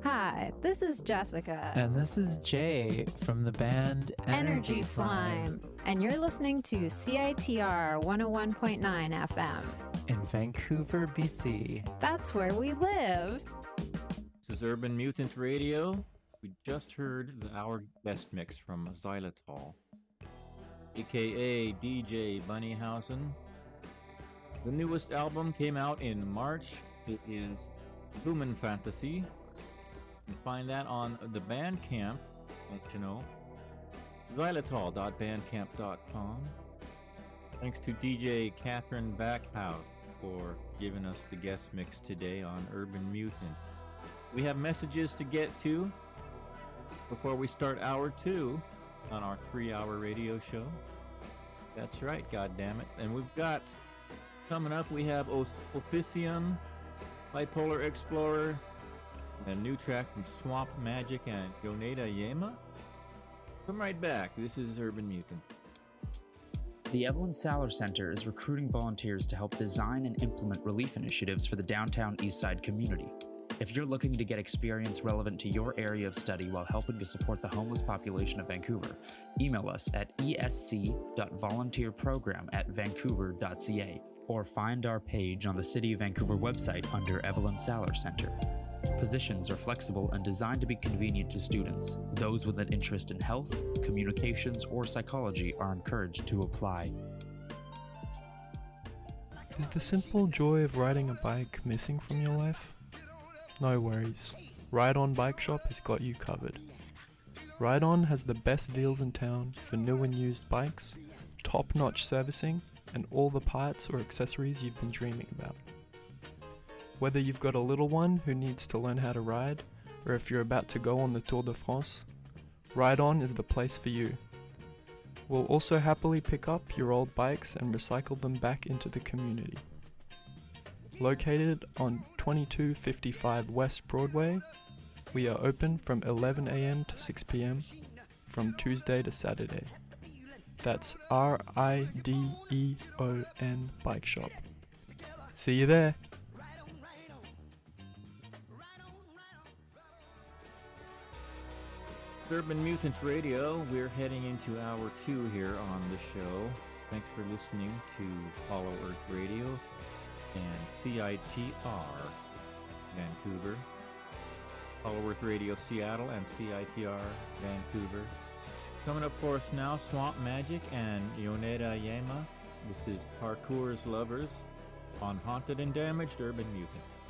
Hi, this is Jessica. And this is Jay from the band Energy Slime. And you're listening to CITR 101.9 FM. In Vancouver, BC. That's where we live. This is Urban Mutant Radio. We just heard our guest mix from Xylitol, aka DJ Bunnyhausen. The newest album came out in March. It is Lumen Fantasy. You can find that on the Bandcamp, don't you know? Xylitol.bandcamp.com. Thanks to DJ Catherine Backhouse for giving us the guest mix today on Urban Mutant. We have messages to get to before we start hour 2 on our 3-hour radio show. That's right, goddammit. And we've got, coming up, we have Officium, Bipolar Explorer, a new track from Swamp Magic and Yoneda Yema. Come right back. This is Urban Mutant. The Evelyn Saller Center is recruiting volunteers to help design and implement relief initiatives for the downtown Eastside community. If you're looking to get experience relevant to your area of study while helping to support the homeless population of Vancouver, email us at esc.volunteerprogram@vancouver.ca or find our page on the City of Vancouver website under Evelyn Saller Center. Positions are flexible and designed to be convenient to students. Those with an interest in health, communications, or psychology are encouraged to apply. Is the simple joy of riding a bike missing from your life? No worries. Ride On Bike Shop has got you covered. Ride On has the best deals in town for new and used bikes, top-notch servicing, and all the parts or accessories you've been dreaming about. Whether you've got a little one who needs to learn how to ride, or if you're about to go on the Tour de France, Ride On is the place for you. We'll also happily pick up your old bikes and recycle them back into the community. Located on 2255 West Broadway, we are open from 11 a.m. to 6 p.m. from Tuesday to Saturday. That's RIDEON Bike Shop. See you there! Urban Mutant Radio, we're heading into hour 2 here on the show. Thanks for listening to Hollow Earth Radio and CITR Vancouver, Hollow Earth Radio Seattle, and CITR Vancouver. Coming up for us now, Swamp Magic and Yoneda Yema. This is Parkour's Lovers on Haunted and Damaged Urban Mutant.